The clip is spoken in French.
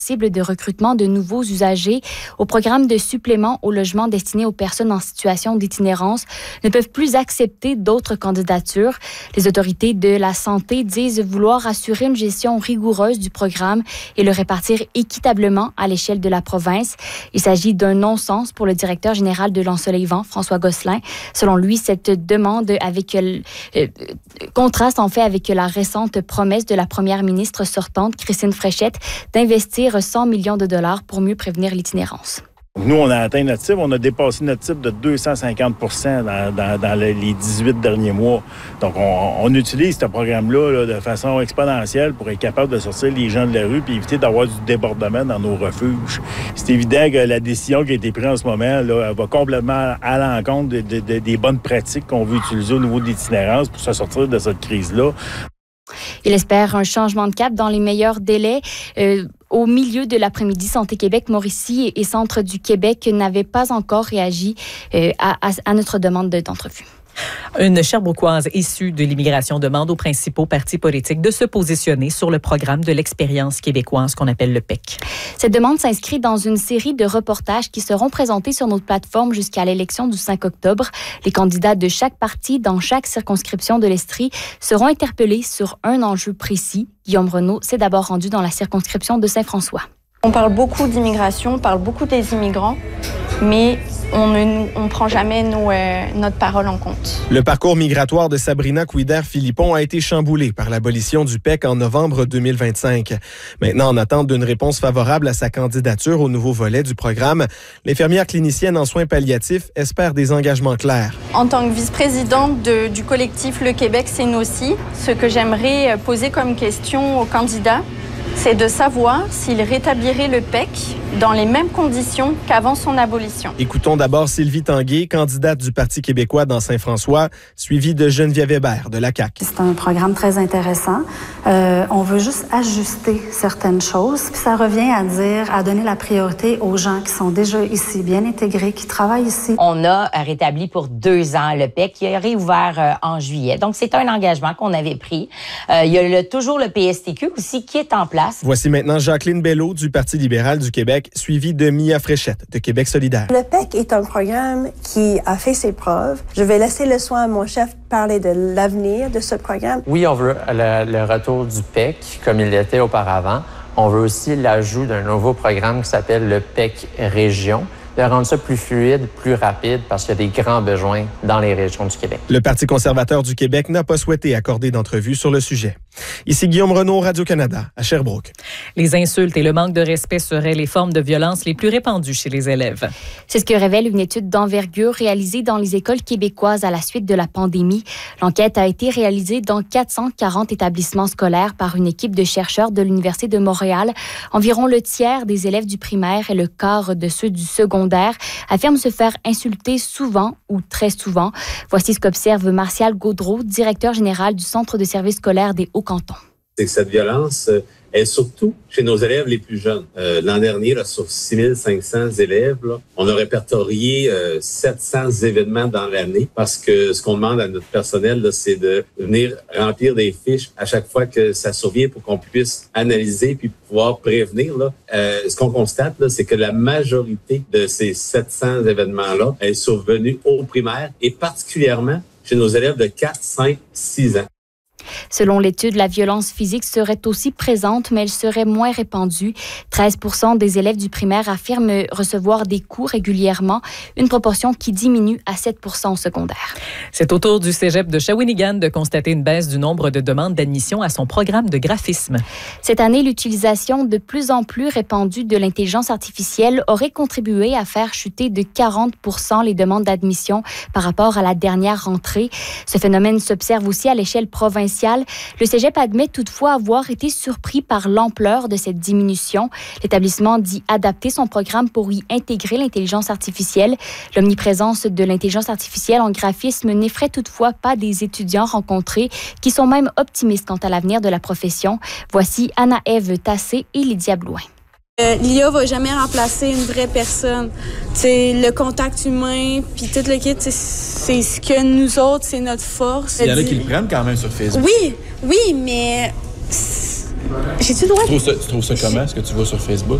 cible de recrutement de nouveaux usagers au programme de supplément au logement destiné aux personnes en situation d'itinérance ne peuvent plus accepter d'autres candidatures. Les autorités de la santé disent vouloir assurer une gestion rigoureuse du programme et le répartir équitablement à l'échelle de la province. Il s'agit d'un non-sens pour le directeur général de l'Ensoleillement, François Gosselin. Selon lui, cette demande contraste en fait avec la récente promesse de la première ministre sortante, Christine Fréchette, d'investir 100 millions de dollars pour mieux prévenir l'itinérance. Nous, on a atteint notre cible. On a dépassé notre cible de 250 % dans les 18 derniers mois. Donc, on utilise ce programme-là de façon exponentielle pour être capable de sortir les gens de la rue et éviter d'avoir du débordement dans nos refuges. C'est évident que la décision qui a été prise en ce moment là, elle va complètement à l'encontre des bonnes pratiques qu'on veut utiliser au niveau de l'itinérance pour se sortir de cette crise-là. Il espère un changement de cap dans les meilleurs délais. Au milieu de l'après-midi, Santé Québec, Mauricie et Centre du Québec n'avaient pas encore réagi à notre demande d'entrevue. Une Sherbrookeoise issue de l'immigration demande aux principaux partis politiques de se positionner sur le programme de l'expérience québécoise qu'on appelle le PEC. Cette demande s'inscrit dans une série de reportages qui seront présentés sur notre plateforme jusqu'à l'élection du 5 octobre. Les candidats de chaque parti dans chaque circonscription de l'Estrie seront interpellés sur un enjeu précis. Guillaume Renaud s'est d'abord rendu dans la circonscription de Saint-François. On parle beaucoup d'immigration, on parle beaucoup des immigrants, mais on ne prend jamais notre parole en compte. Le parcours migratoire de Sabrina Couider-Philippon a été chamboulé par l'abolition du PEC en novembre 2025. Maintenant, en attente d'une réponse favorable à sa candidature au nouveau volet du programme, l'infirmière clinicienne en soins palliatifs espère des engagements clairs. En tant que vice-présidente du collectif Le Québec, c'est nous aussi. Ce que j'aimerais poser comme question aux candidats, c'est de savoir s'il rétablirait le PEC dans les mêmes conditions qu'avant son abolition. Écoutons d'abord Sylvie Tanguay, candidate du Parti québécois dans Saint-François, suivie de Geneviève Hébert de la CAQ. C'est un programme très intéressant. On veut juste ajuster certaines choses. Puis ça revient à donner la priorité aux gens qui sont déjà ici, bien intégrés, qui travaillent ici. On a rétabli pour 2 ans le PEC qui a réouvert en juillet. Donc, c'est un engagement qu'on avait pris. Il y a toujours le PSTQ aussi qui est en place. Voici maintenant Jacqueline Bello du Parti libéral du Québec, suivie de Mia Fréchette de Québec solidaire. Le PEC est un programme qui a fait ses preuves. Je vais laisser le soin à mon chef de parler de l'avenir de ce programme. Oui, on veut le retour du PEC comme il l'était auparavant. On veut aussi l'ajout d'un nouveau programme qui s'appelle le PEC Région, de rendre ça plus fluide, plus rapide, parce qu'il y a des grands besoins dans les régions du Québec. Le Parti conservateur du Québec n'a pas souhaité accorder d'entrevue sur le sujet. Ici Guillaume Renaud, Radio-Canada, à Sherbrooke. Les insultes et le manque de respect seraient les formes de violence les plus répandues chez les élèves. C'est ce que révèle une étude d'envergure réalisée dans les écoles québécoises à la suite de la pandémie. L'enquête a été réalisée dans 440 établissements scolaires par une équipe de chercheurs de l'Université de Montréal. Environ le tiers des élèves du primaire et le quart de ceux du secondaire affirment se faire insulter souvent ou très souvent. Voici ce qu'observe Martial Gaudreau, directeur général du Centre de services scolaires des Hauts-Cantons. C'est que cette violence est surtout chez nos élèves les plus jeunes. L'an dernier, là, sur 6500 élèves, là, on a répertorié 700 événements dans l'année parce que ce qu'on demande à notre personnel, là, c'est de venir remplir des fiches à chaque fois que ça survient pour qu'on puisse analyser puis pouvoir prévenir. Là. Ce qu'on constate, là, c'est que la majorité de ces 700 événements-là est survenue au primaire et particulièrement chez nos élèves de 4, 5, 6 ans. Selon l'étude, la violence physique serait aussi présente, mais elle serait moins répandue. 13% des élèves du primaire affirment recevoir des coups régulièrement, une proportion qui diminue à 7% au secondaire. C'est au tour du cégep de Shawinigan de constater une baisse du nombre de demandes d'admission à son programme de graphisme. Cette année, l'utilisation de plus en plus répandue de l'intelligence artificielle aurait contribué à faire chuter de 40% les demandes d'admission par rapport à la dernière rentrée. Ce phénomène s'observe aussi à l'échelle provinciale. Le cégep admet toutefois avoir été surpris par l'ampleur de cette diminution. L'établissement dit adapter son programme pour y intégrer l'intelligence artificielle. L'omniprésence de l'intelligence artificielle en graphisme n'effraie toutefois pas des étudiants rencontrés qui sont même optimistes quant à l'avenir de la profession. Voici Anna-Ève Tassé et Lydia Blouin. L'IA va jamais remplacer une vraie personne. T'sais, le contact humain, puis tout le kit, c'est ce que nous autres, c'est notre force. Il y en a qui le prennent quand même sur Facebook. Oui, mais J'ai-tu le droit? Tu trouves ça comment? Est-ce que tu vois sur Facebook?